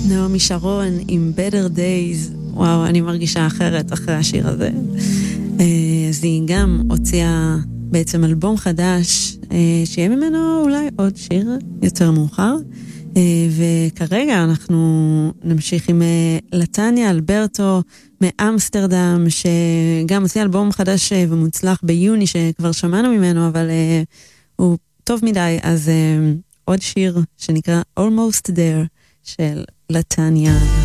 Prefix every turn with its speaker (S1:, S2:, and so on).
S1: נעמי שרון עם Better Days. וואו, אני מרגישה אחרת אחרי השיר הזה. אז היא גם הוציאה בעצם אלבום חדש, שיהיה ממנו אולי עוד שיר יותר מאוחר. וכרגע אנחנו נמשיך עם לטניה אלברטו מאמסטרדם, שגם הוציאה אלבום חדש ומוצלח ביוני, שכבר שמענו ממנו, אבל הוא טוב מדי, אז עוד שיר שנקרא Almost There של לטניה.